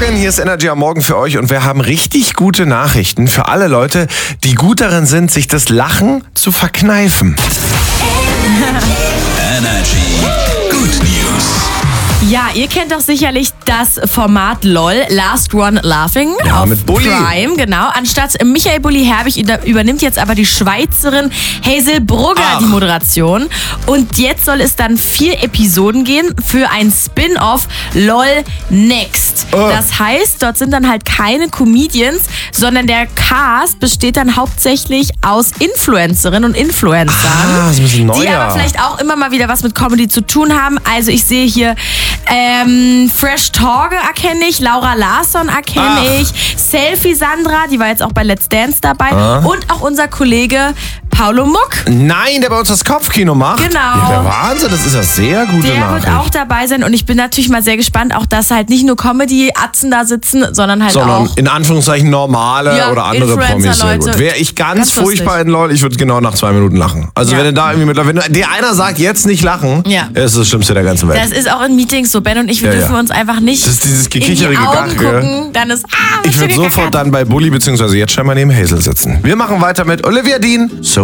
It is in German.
Morgen, hier ist Energy am Morgen für euch und wir haben richtig gute Nachrichten für alle Leute, die gut darin sind, sich das Lachen zu verkneifen. Energy Good News. Ja, ihr kennt doch sicherlich das Format LOL, Last One Laughing, Ja, auf mit Bulli. Prime, genau. Anstatt Michael Bulli-Herbig übernimmt jetzt aber die Schweizerin Hazel Brugger die Moderation. Und jetzt soll es dann 4 Episoden gehen für ein Spin-off LOL Next. Das heißt, dort sind dann halt keine Comedians, sondern der Cast besteht dann hauptsächlich aus Influencerinnen und Influencern. Ah, das ist ein bisschen neuer. Die aber vielleicht auch immer mal wieder was mit Comedy zu tun haben. Also ich sehe hier Fresh Torge erkenne ich, Laura Larsson erkenne ich, Selfie Sandra, die war jetzt auch bei Let's Dance dabei und auch unser Kollege Paulo Muck. Nein, der bei uns das Kopfkino macht. Genau. Ja, der Wahnsinn, das ist ja sehr gute Der Nachricht. wird auch dabei sein und ich bin natürlich mal sehr gespannt, auch dass halt nicht nur Comedy-Atzen da sitzen, sondern halt Sondern auch in Anführungszeichen normale Ja, oder andere Influencer, Promis. Sehr gut. Leute. Wäre ich ganz Ganz furchtbar lustig. in LOL, ich würde genau nach 2 Minuten lachen. Also Ja. wenn du da irgendwie wenn dir einer sagt, jetzt nicht lachen, Ja. ist das Schlimmste der ganzen Welt. das ist auch in Meetings so, Ben und ich, wir Ja, dürfen ja. uns einfach nicht Das ist dieses in die gekichere Augen Gegache. gucken, dann ist Ich würde sofort dann bei Bulli bzw. jetzt scheinbar neben Hazel sitzen. Wir machen weiter mit Olivia Dean, So